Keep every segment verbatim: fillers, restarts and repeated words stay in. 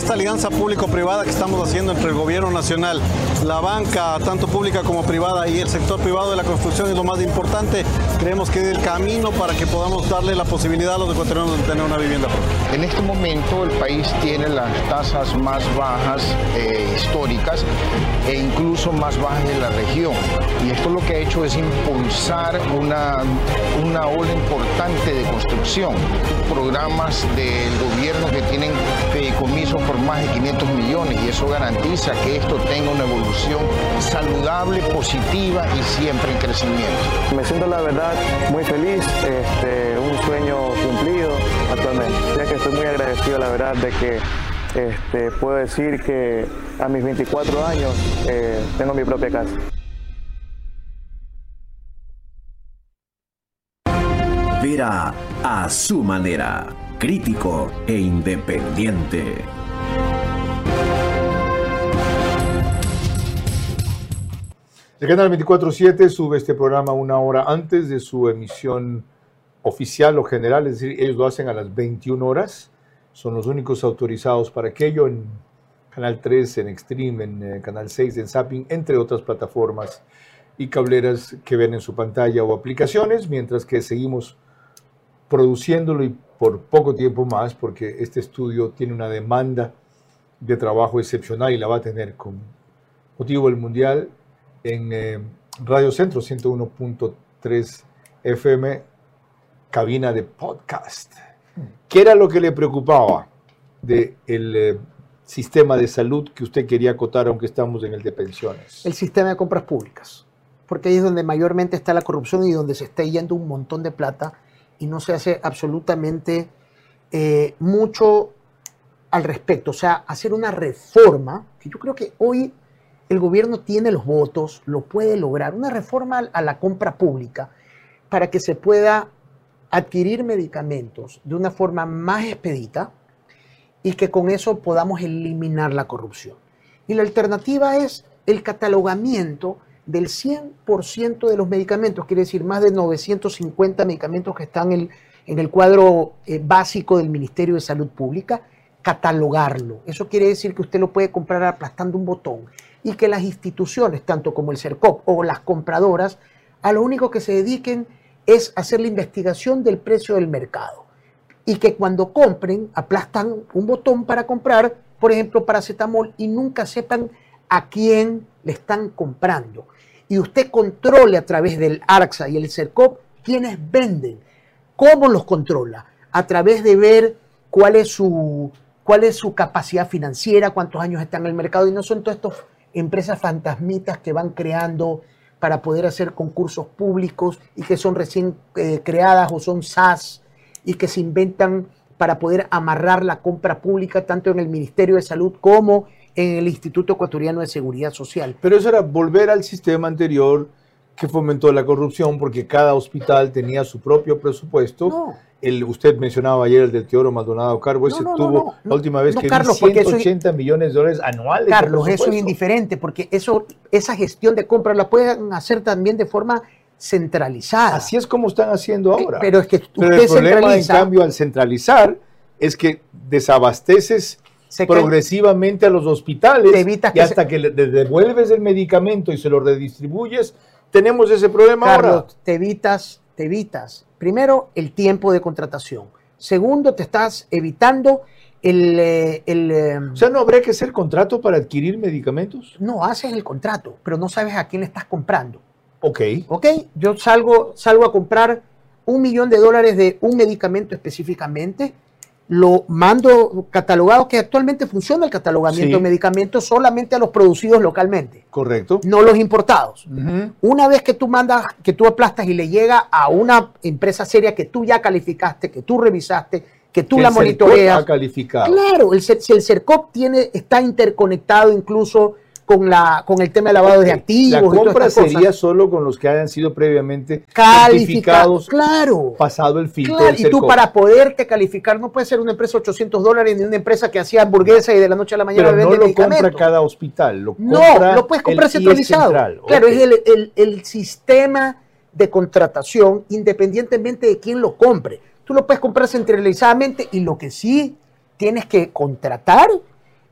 esta alianza público-privada que estamos haciendo entre el gobierno nacional, la banca, tanto pública como privada, y el sector privado de la construcción es lo más importante. Creemos que es el camino para que podamos darle la posibilidad a los ecuatorianos de tener una vivienda propia. En este momento el país tiene las tasas más bajas eh, históricas e incluso más bajas de la región. Y esto lo que ha hecho es impulsar una, una ola importante de construcción. Programas del gobierno que tienen fideicomisos por más de quinientos millones, y eso garantiza que esto tenga una evolución saludable, positiva y siempre en crecimiento. Me siento, la verdad, muy feliz, este, un sueño cumplido actualmente. Ya que estoy muy agradecido, la verdad, de que este, puedo decir que a mis veinticuatro años eh, tengo mi propia casa. Vera a su manera, crítico e independiente. El canal veinticuatro siete sube este programa una hora antes de su emisión oficial o general, es decir, ellos lo hacen a las veintiuna horas, son los únicos autorizados para aquello en Canal tres, en Extreme, en eh, Canal seis, en Zapping, entre otras plataformas y cableras que ven en su pantalla o aplicaciones, mientras que seguimos produciéndolo y por poco tiempo más, porque este estudio tiene una demanda de trabajo excepcional y la va a tener con motivo del Mundial en eh, Radio Centro ciento uno punto tres F M, cabina de podcast. ¿Qué era lo que le preocupaba del eh, sistema de salud que usted quería acotar, aunque estamos en el de pensiones? El sistema de compras públicas, porque ahí es donde mayormente está la corrupción y donde se está yendo un montón de plata y no se hace absolutamente eh, mucho al respecto. O sea, hacer una reforma, que yo creo que hoy el gobierno tiene los votos, lo puede lograr, una reforma a la compra pública para que se pueda adquirir medicamentos de una forma más expedita y que con eso podamos eliminar la corrupción. Y la alternativa es el catalogamiento del cien por ciento de los medicamentos, quiere decir más de novecientos cincuenta medicamentos que están en el, en el cuadro eh, básico del Ministerio de Salud Pública, catalogarlo. Eso quiere decir que usted lo puede comprar aplastando un botón y que las instituciones, tanto como el CERCOP o las compradoras, a lo único que se dediquen es hacer la investigación del precio del mercado. Y que cuando compren, aplastan un botón para comprar, por ejemplo, paracetamol, y nunca sepan a quién le están comprando. Y usted controle a través del ARCSA y el CERCOP quiénes venden. ¿Cómo los controla? A través de ver cuál es su, cuál es su capacidad financiera, cuántos años están en el mercado, y no son todas estas empresas fantasmitas que van creando para poder hacer concursos públicos y que son recién eh, creadas o son S A S y que se inventan para poder amarrar la compra pública tanto en el Ministerio de Salud como en el Instituto Ecuatoriano de Seguridad Social. Pero eso era volver al sistema anterior que fomentó la corrupción, porque cada hospital tenía su propio presupuesto. No. El, usted mencionaba ayer el del Teodoro Maldonado Carbo, ese no, no, tuvo no, no, la última vez no, que Carlos, ciento ochenta es, millones de dólares anuales. Carlos, eso es indiferente, porque eso, esa gestión de compras la pueden hacer también de forma centralizada. Así es como están haciendo ahora. Pero es que usted Pero el problema, en cambio, al centralizar, es que desabasteces se progresivamente a los hospitales y hasta se... que le devuelves el medicamento y se lo redistribuyes, tenemos ese problema. Carlos, ahora. Te evitas, te evitas, primero, el tiempo de contratación. Segundo, te estás evitando el... el o sea, ¿no habría que hacer contrato para adquirir medicamentos? No, haces el contrato, pero no sabes a quién le estás comprando. Ok. Ok, yo salgo, salgo a comprar un millón de dólares de un medicamento específicamente, lo mando catalogado, que actualmente funciona el catalogamiento sí. de medicamentos solamente a los producidos localmente. Correcto. No los importados. Uh-huh. Una vez que tú mandas, que tú aplastas y le llega a una empresa seria que tú ya calificaste, que tú revisaste, que tú que la el monitoreas. CERCOP ha calificado. Claro, el, si el CERCOP tiene, está interconectado incluso con, la, con el tema de lavado de activos. La compra y todas sería cosas. Solo con los que hayan sido previamente calificados, claro, pasado el filtro claro, del y CERCOP. tú para poderte calificar no puedes ser una empresa de ochocientos dólares ni una empresa que hacía hamburguesa y de la noche a la mañana pero vende no lo compra cada hospital, lo compra no, lo puedes comprar centralizado. Claro, okay. Es el, el, el sistema de contratación independientemente de quién lo compre. Tú lo puedes comprar centralizadamente y lo que sí tienes que contratar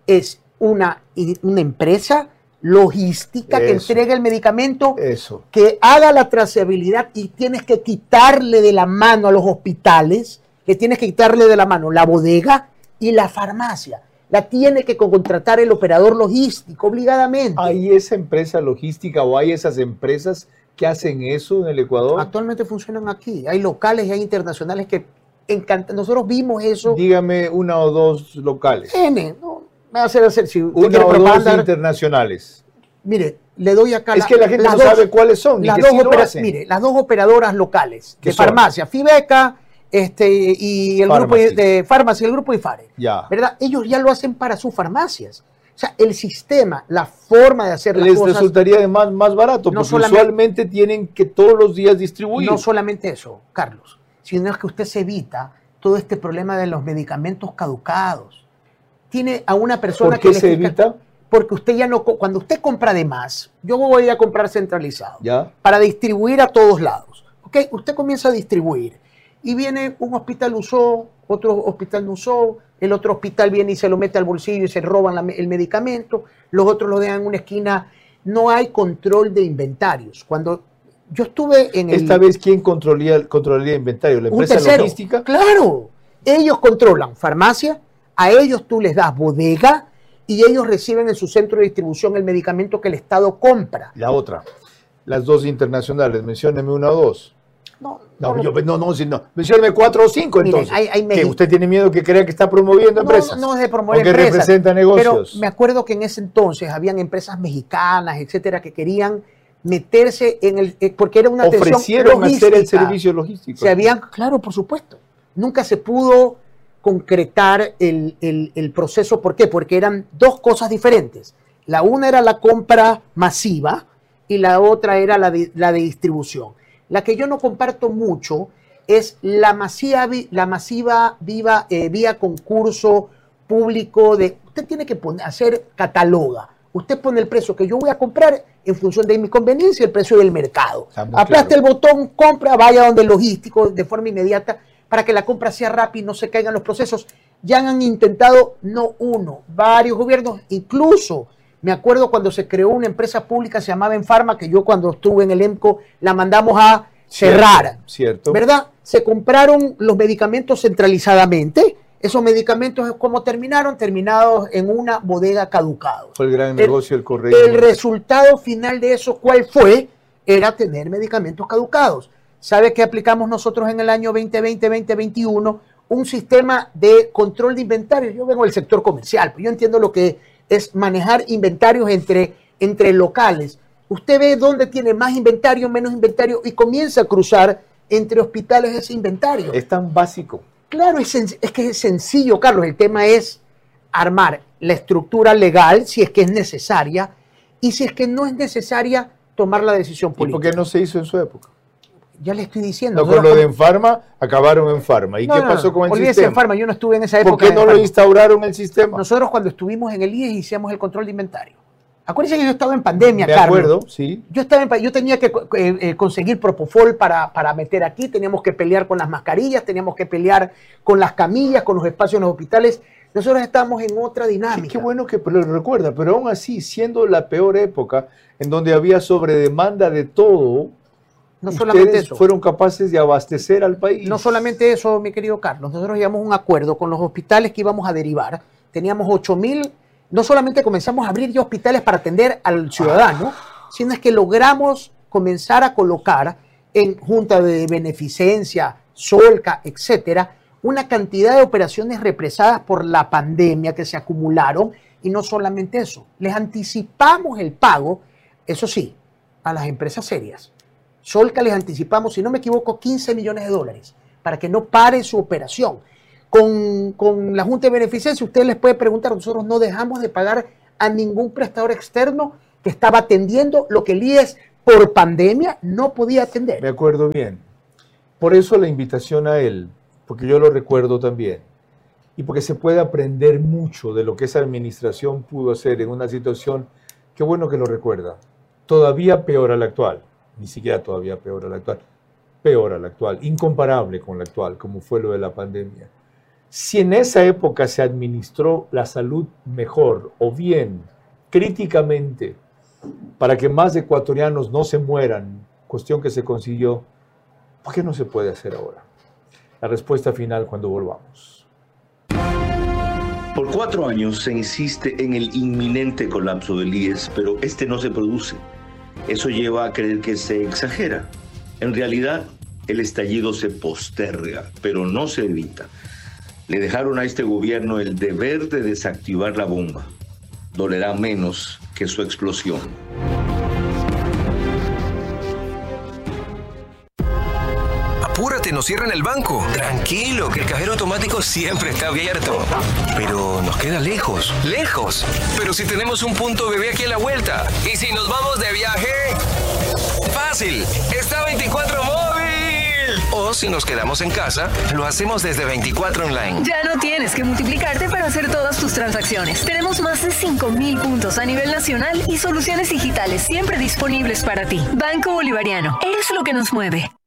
es una, una empresa logística Eso. que entrega el medicamento, Eso. que haga la trazabilidad, y tienes que quitarle de la mano a los hospitales, que tienes que quitarle de la mano la bodega y la farmacia. La tiene que contratar el operador logístico obligadamente. ¿Hay esa empresa logística o hay esas empresas que hacen eso en el Ecuador? Actualmente funcionan aquí. Hay locales y hay internacionales que encantan. Nosotros vimos eso. Dígame una o dos locales. N, no, me va a hacer hacer. Si usted Una quiere o dos propaganda, internacionales. mire, le doy acá. Es que la gente las no dos- sabe cuáles son, ni las que dos sí lo opera- hacen. Mire, las dos operadoras locales ¿Qué de son? farmacia, Fibeca, este, y el Pharmacy. grupo de farmacia, el grupo IFARE. Ya. ¿Verdad? Ellos ya lo hacen para sus farmacias. O sea, el sistema, la forma de hacer las Les cosas. resultaría además más barato, No porque solamente- usualmente tienen que todos los días distribuir. No solamente eso, Carlos, sino es que usted se evita todo este problema de los medicamentos caducados. Tiene a una persona ¿Por que qué le se explica- evita? Porque usted ya no, co- cuando usted compra de más, yo voy a comprar centralizado, Ya. para distribuir a todos lados. ¿Ok? Usted comienza a distribuir y viene un hospital usó, otro hospital no usó, el otro hospital viene y se lo mete al bolsillo y se roban la me- el medicamento, los otros lo dejan en una esquina. No hay control de inventarios. Cuando yo estuve en el... Esta vez, ¿quién controlaría, controlaría el inventario? ¿La Un empresa tercero. logística? Claro, ellos controlan farmacia, a ellos tú les das bodega y ellos reciben en su centro de distribución el medicamento que el Estado compra. La otra. Las dos internacionales. Mencióneme una o dos. No, No, no, yo, no, no, si no. Mencióneme cuatro o cinco, Miren, entonces. hay- hay que Mexi- usted tiene miedo que crea que está promoviendo no, empresas. no es de promover o que empresas, representa negocios. pero me acuerdo que en ese entonces habían empresas mexicanas, etcétera, que querían meterse en el, eh, porque era una atención Ofrecieron hacer el logística. servicio logístico. Se habían, claro, por supuesto. Nunca se pudo concretar el, el- el proceso. ¿Por qué? Porque eran dos cosas diferentes. La una era la compra masiva y la otra era la de, la de distribución. La que yo no comparto mucho es la masiva, vi- la masiva viva, eh, vía concurso público. De, usted tiene que poner, hacer cataloga. Usted pone el precio que yo voy a comprar en función de mi conveniencia, el precio del mercado. Estamos Aplaste claros. el botón, compra, vaya donde el logístico de forma inmediata para que la compra sea rápida y no se caigan los procesos. Ya han intentado, no uno, varios gobiernos, incluso me acuerdo cuando se creó una empresa pública, se llamaba Enfarma, que yo cuando estuve en el EMCO la mandamos a cerrar. Cierto. ¿Verdad? Se compraron los medicamentos centralizadamente. Esos medicamentos, ¿cómo terminaron? Terminados en una bodega caducados. Fue el gran El- negocio del correo. El resultado final de eso, ¿cuál fue? Era tener medicamentos caducados. ¿Sabe qué aplicamos nosotros en el año veinte veinte, veinte veintiuno? Un sistema de control de inventarios. Yo vengo del sector comercial, pero yo entiendo lo que es manejar inventarios entre, entre locales. Usted ve dónde tiene más inventario, menos inventario y comienza a cruzar entre hospitales ese inventario. Es tan básico. Claro, es, sen- es que es sencillo, Carlos. El tema es armar la estructura legal, si es que es necesaria, y si es que no es necesaria, tomar la decisión ¿Y por política. qué no se hizo en su época? Ya le estoy diciendo. No, con nosotros lo de como- Enfarma, acabaron en Farma. ¿Y No, qué no, pasó no, con el olvídese de sistema? Farma, yo no estuve en esa época. ¿Por qué de no lo Farma. instauraron el sistema? Nosotros cuando estuvimos en el I E S hicimos el control de inventario. Acuérdense que yo estaba en pandemia, De Carlos. acuerdo, sí. Yo, estaba en pa- yo tenía que eh, eh, conseguir propofol para, para meter aquí, teníamos que pelear con las mascarillas, teníamos que pelear con las camillas, con los espacios en los hospitales. Nosotros estábamos en otra Qué, dinámica. qué bueno que lo recuerda, pero aún así, siendo la peor época en donde había sobredemanda de todo, No solamente ustedes eso. fueron capaces de abastecer al país. No solamente eso, mi querido Carlos. Nosotros llegamos a un acuerdo con los hospitales que íbamos a derivar. Teníamos ocho mil. No solamente comenzamos a abrir ya hospitales para atender al ciudadano, sino es que logramos comenzar a colocar en Junta de Beneficencia, Solca, etcétera, una cantidad de operaciones represadas por la pandemia que se acumularon. Y no solamente eso, les anticipamos el pago, eso sí, a las empresas serias. Solca les anticipamos, si no me equivoco, quince millones de dólares para que no pare su operación. Con, con la Junta de Beneficencia, usted les puede preguntar, nosotros no dejamos de pagar a ningún prestador externo que estaba atendiendo lo que el I E S por pandemia no podía atender. Me acuerdo bien. Por eso la invitación a él, porque yo lo recuerdo también, y porque se puede aprender mucho de lo que esa administración pudo hacer en una situación, qué bueno que lo recuerda, todavía peor a la actual, ni siquiera todavía peor a la actual, peor a la actual, incomparable con la actual, como fue lo de la pandemia. Si en esa época se administró la salud mejor o bien, críticamente, para que más ecuatorianos no se mueran, cuestión que se consiguió, ¿por qué no se puede hacer ahora? La respuesta final cuando volvamos. Por cuatro años se insiste en el inminente colapso del I E S, pero este no se produce. Eso lleva a creer que se exagera. En realidad, el estallido se posterga, pero no se evita. Le dejaron a este gobierno el deber de desactivar la bomba. Dolerá menos que su explosión. Apúrate, nos cierran el banco. Tranquilo, que el cajero automático siempre está abierto. Pero nos queda lejos. ¿Lejos? Pero si tenemos un punto bebé aquí a la vuelta. ¿Y si nos vamos de viaje? Fácil. Está veinticuatro Móvil. O si nos quedamos en casa, lo hacemos desde veinticuatro Online. Ya no tienes que multiplicarte para hacer todas tus transacciones. Tenemos más de cinco mil puntos a nivel nacional y soluciones digitales siempre disponibles para ti. Banco Bolivariano. Eres lo que nos mueve.